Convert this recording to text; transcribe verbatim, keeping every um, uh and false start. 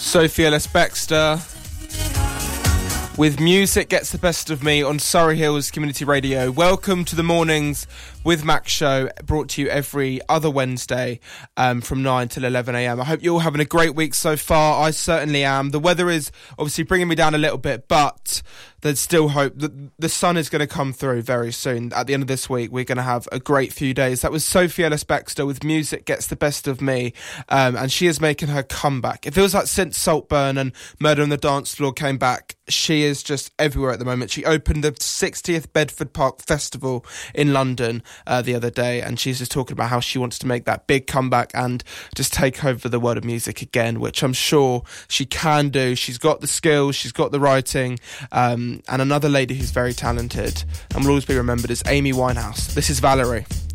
Sophie Ellis-Bextor with Music Gets the Best of Me on Surrey Hills Community Radio. Welcome to the Mornings with Max show, brought to you every other Wednesday um, from nine till eleven a.m. I hope you're all having a great week so far. I certainly am. The weather is obviously bringing me down a little bit, but there's still hope that the sun is going to come through very soon. At the end of this week, we're going to have a great few days. That was Sophie Ellis-Bextor with Music Gets the Best of Me, um, and she is making her comeback. It feels like since Saltburn and Murder on the Dance Floor came back, she is just everywhere at the moment. She opened the sixtieth Bedford Park Festival in London uh, the other day, and she's just talking about how she wants to make that big comeback and just take over the world of music again, which I'm sure she can do. She's got the skills, she's got the writing, um, and another lady who's very talented and will always be remembered is Amy Winehouse. This is Valerie.